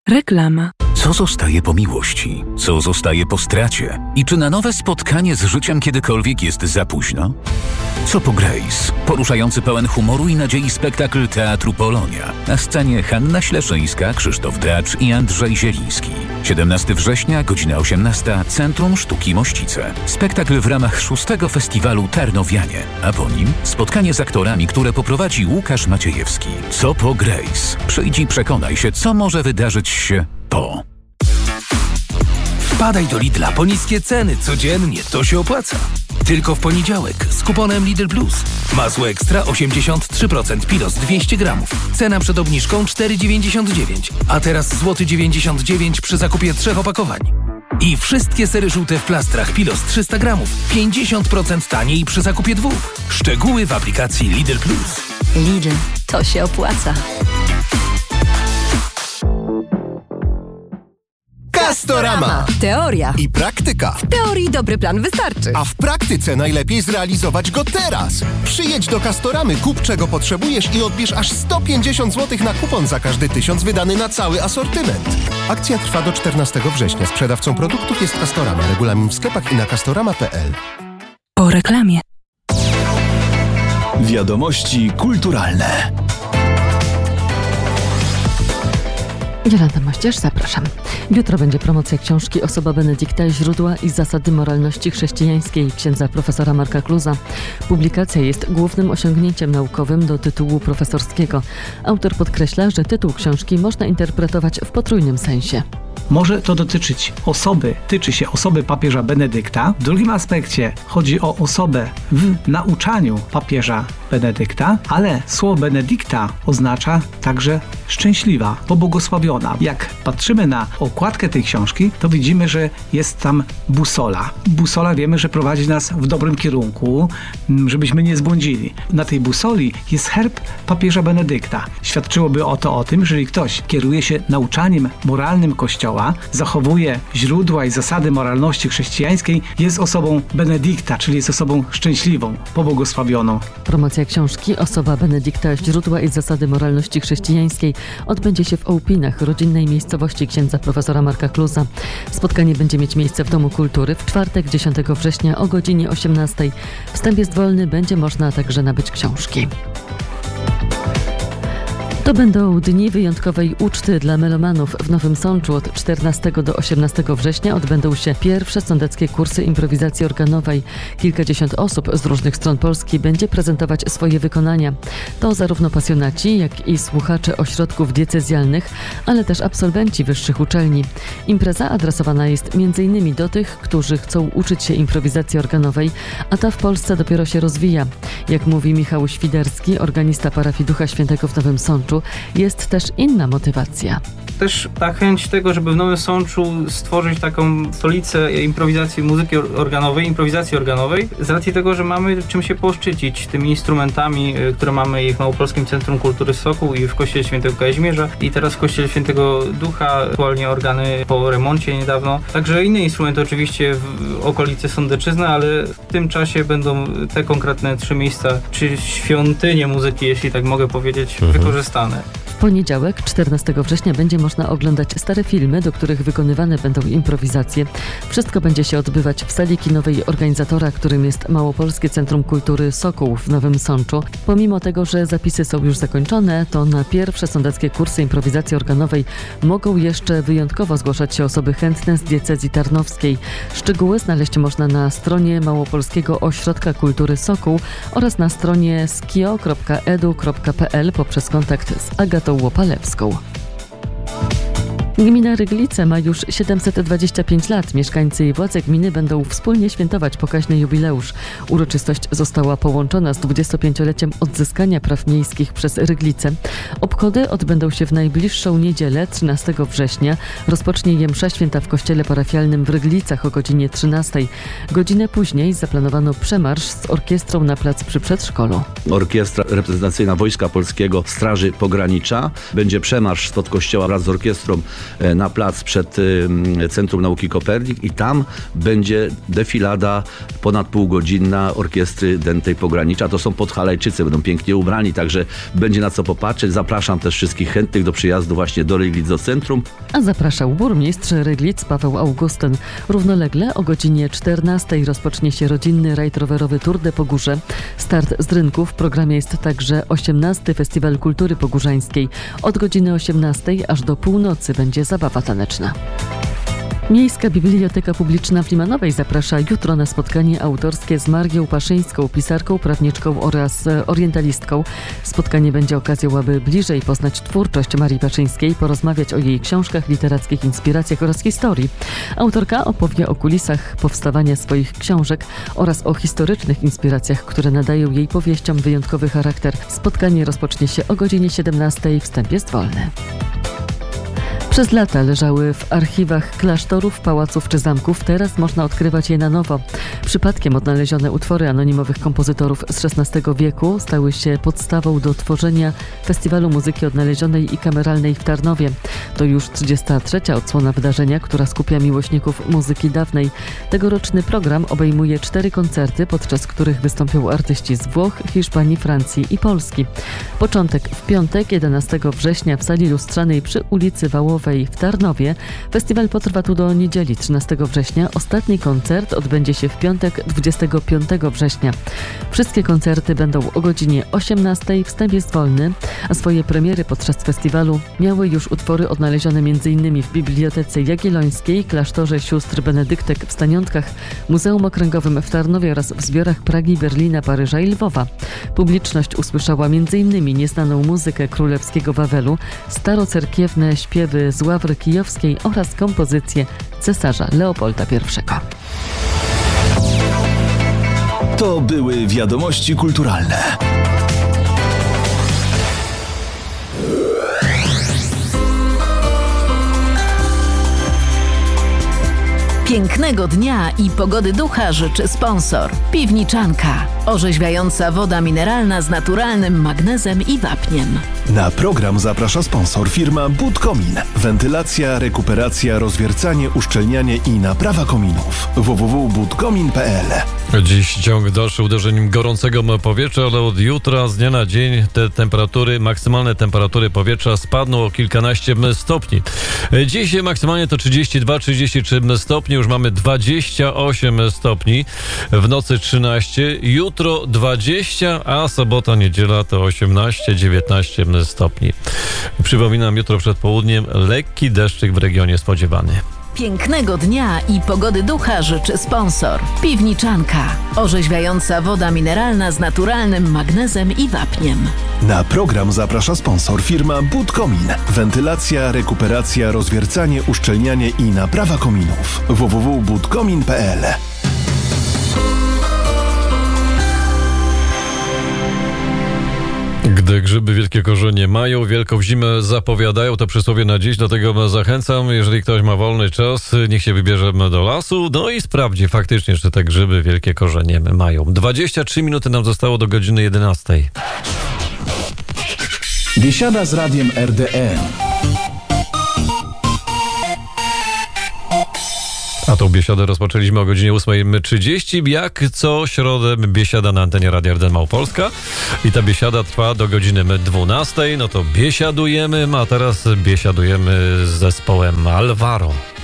Reklama. Co zostaje po miłości? Co zostaje po stracie? I czy na nowe spotkanie z życiem kiedykolwiek jest za późno? Co po Grace? Poruszający pełen humoru i nadziei spektakl Teatru Polonia. Na scenie Hanna Śleszyńska, Krzysztof Dracz i Andrzej Zieliński. 17 września, godzina 18, Centrum Sztuki Mościce. Spektakl w ramach 6. Festiwalu Tarnowianie, a po nim spotkanie z aktorami, które poprowadzi Łukasz Maciejewski. Co po Grace? Przyjdź i przekonaj się, co może wydarzyć się po. Wpadaj do Lidla po niskie ceny codziennie, to się opłaca. Tylko w poniedziałek z kuponem Lidl Plus. Masło ekstra 83% Pilos 200 gramów. Cena przed obniżką 4,99. A teraz złoty 99 przy zakupie 3 opakowań. I wszystkie sery żółte w plastrach Pilos 300 gramów. 50% taniej przy zakupie 2. Szczegóły w aplikacji Lidl Plus. Lidl, to się opłaca. Castorama. Teoria I praktyka. W teorii dobry plan wystarczy. A w praktyce najlepiej zrealizować go teraz. Przyjedź do Castoramy, kup czego potrzebujesz i odbierz aż 150 zł na kupon za każdy 1000 wydany na cały asortyment. Akcja trwa do 14 września. Sprzedawcą produktów jest Castorama. Regulamin w sklepach i na castorama.pl. Po reklamie. Wiadomości kulturalne. Jolanta Mościerz, zapraszam. Jutro będzie promocja książki Osoba Benedykta, źródła i zasady moralności chrześcijańskiej księdza profesora Marka Kluza. Publikacja jest głównym osiągnięciem naukowym do tytułu profesorskiego. Autor podkreśla, że tytuł książki można interpretować w potrójnym sensie. Może to tyczy się osoby papieża Benedykta. W drugim aspekcie chodzi o osobę w nauczaniu papieża Benedykta, ale słowo Benedykta oznacza także szczęśliwa, pobłogosławiona. Jak patrzymy na okładkę tej książki, to widzimy, że jest tam busola. Busola wiemy, że prowadzi nas w dobrym kierunku, żebyśmy nie zbłądzili. Na tej busoli jest herb papieża Benedykta. Świadczyłoby o tym, że jeżeli ktoś kieruje się nauczaniem moralnym Kościoła, zachowuje źródła i zasady moralności chrześcijańskiej, jest osobą Benedykta, czyli jest osobą szczęśliwą, pobłogosławioną. Promocja książki Osoba Benedykta, źródła i zasady moralności chrześcijańskiej odbędzie się w Ołpinach, rodzinnej miejscowości księdza profesora Marka Kluza. Spotkanie będzie mieć miejsce w Domu Kultury w czwartek 10 września o godzinie 18. Wstęp jest wolny, będzie można także nabyć książki. To będą dni wyjątkowej uczty dla melomanów w Nowym Sączu. Od 14 do 18 września odbędą się pierwsze sądeckie kursy improwizacji organowej. Kilkadziesiąt osób z różnych stron Polski będzie prezentować swoje wykonania. To zarówno pasjonaci, jak i słuchacze ośrodków diecezjalnych, ale też absolwenci wyższych uczelni. Impreza adresowana jest m.in. do tych, którzy chcą uczyć się improwizacji organowej, a ta w Polsce dopiero się rozwija. Jak mówi Michał Świderski, organista parafii Ducha Świętego w Nowym Sączu, jest też inna motywacja. Też ta chęć tego, żeby w Nowym Sączu stworzyć taką stolicę improwizacji muzyki organowej, improwizacji organowej, z racji tego, że mamy czym się poszczycić tymi instrumentami, które mamy i w Małopolskim Centrum Kultury Sokół i w Kościele Świętego Kazimierza i teraz w Kościele Świętego Ducha, aktualnie organy po remoncie niedawno. Także inne instrumenty oczywiście w okolicy Sądeczyzny, ale w tym czasie będą te konkretne 3 miejsca, czy świątynie muzyki, jeśli tak mogę powiedzieć, wykorzystane. W poniedziałek, 14 września, będzie można oglądać stare filmy, do których wykonywane będą improwizacje. Wszystko będzie się odbywać w sali kinowej organizatora, którym jest Małopolskie Centrum Kultury Sokół w Nowym Sączu. Pomimo tego, że zapisy są już zakończone, to na pierwsze sądeckie kursy improwizacji organowej mogą jeszcze wyjątkowo zgłaszać się osoby chętne z diecezji tarnowskiej. Szczegóły znaleźć można na stronie Małopolskiego Ośrodka Kultury Sokół oraz na stronie skio.edu.pl poprzez kontakt z Agatą Łopalewską. Gmina Ryglice ma już 725 lat. Mieszkańcy i władze gminy będą wspólnie świętować pokaźny jubileusz. Uroczystość została połączona z 25-leciem odzyskania praw miejskich przez Ryglice. Obchody odbędą się w najbliższą niedzielę, 13 września. Rozpocznie je msza święta w kościele parafialnym w Ryglicach o godzinie 13. Godzinę później zaplanowano przemarsz z orkiestrą na plac przy przedszkolu. Orkiestra reprezentacyjna Wojska Polskiego Straży Pogranicza. Będzie przemarsz spod kościoła wraz z orkiestrą na plac przed Centrum Nauki Kopernik i tam będzie defilada ponad półgodzinna orkiestry Dętej Pogranicza. To są podhalajczycy, będą pięknie ubrani, także będzie na co popatrzeć. Zapraszam też wszystkich chętnych do przyjazdu właśnie do Ryglic, do centrum. A zapraszał burmistrz Ryglic Paweł Augustyn. Równolegle o godzinie 14 rozpocznie się rodzinny rajd rowerowy Tour de Pogórze. Start z rynku. W programie jest także 18. Festiwal Kultury Pogórzańskiej. Od godziny 18 aż do północy będzie zabawa taneczna. Miejska Biblioteka Publiczna w Limanowej zaprasza jutro na spotkanie autorskie z Marią Paszyńską, pisarką, prawniczką oraz orientalistką. Spotkanie będzie okazją, aby bliżej poznać twórczość Marii Paszyńskiej, porozmawiać o jej książkach, literackich inspiracjach oraz historii. Autorka opowie o kulisach powstawania swoich książek oraz o historycznych inspiracjach, które nadają jej powieściom wyjątkowy charakter. Spotkanie rozpocznie się o godzinie 17. Wstęp jest wolny. Przez lata leżały w archiwach klasztorów, pałaców czy zamków. Teraz można odkrywać je na nowo. Przypadkiem odnalezione utwory anonimowych kompozytorów z XVI wieku stały się podstawą do tworzenia Festiwalu Muzyki Odnalezionej i Kameralnej w Tarnowie. To już 33. odsłona wydarzenia, która skupia miłośników muzyki dawnej. Tegoroczny program obejmuje 4 koncerty, podczas których wystąpią artyści z Włoch, Hiszpanii, Francji i Polski. Początek w piątek, 11 września w sali lustrzanej przy ulicy Wałowej w Tarnowie. Festiwal potrwa tu do niedzieli 13 września. Ostatni koncert odbędzie się w piątek 25 września. Wszystkie koncerty będą o godzinie 18. Wstęp jest wolny, a swoje premiery podczas festiwalu miały już utwory odnalezione m.in. w Bibliotece Jagiellońskiej, Klasztorze Sióstr Benedyktek w Staniątkach, Muzeum Okręgowym w Tarnowie oraz w zbiorach Pragi, Berlina, Paryża i Lwowa. Publiczność usłyszała m.in. nieznaną muzykę królewskiego Wawelu, starocerkiewne śpiewy z Ławry Kijowskiej oraz kompozycję cesarza Leopolda I. To były wiadomości kulturalne. Pięknego dnia i pogody ducha życzy sponsor. Piwniczanka. Orzeźwiająca woda mineralna z naturalnym magnezem i wapniem. Na program zaprasza sponsor firma Budkomin. Wentylacja, rekuperacja, rozwiercanie, uszczelnianie i naprawa kominów. www.budkomin.pl. Dziś ciąg dalszy uderzeniem gorącego powietrza, ale od jutra z dnia na dzień te temperatury, maksymalne temperatury powietrza spadną o kilkanaście stopni. Dziś maksymalnie to 32-33 stopni, już mamy 28 stopni, w nocy 13, jutro 20, a sobota, niedziela to 18-19 stopni. Przypominam, jutro przed południem lekki deszczyk w regionie spodziewany. Pięknego dnia i pogody ducha życzy sponsor. Piwniczanka. Orzeźwiająca woda mineralna z naturalnym magnezem i wapniem. Na program zaprasza sponsor firma Budkomin. Wentylacja, rekuperacja, rozwiercanie, uszczelnianie i naprawa kominów. www.budkomin.pl. Gdy grzyby wielkie korzenie mają, wielką zimę zapowiadają, to przysłowie na dziś, dlatego zachęcam, jeżeli ktoś ma wolny czas, niech się wybierze do lasu, no i sprawdzi faktycznie, czy te grzyby wielkie korzenie mają. 23 minuty nam zostało do godziny 11. Biesiada z radiem RDN. A tą biesiadę rozpoczęliśmy o godzinie 8:30. Jak co środę biesiada na antenie Radia RDN Małopolska. I ta biesiada trwa do godziny 12. No to biesiadujemy, a teraz biesiadujemy z zespołem Alvaro.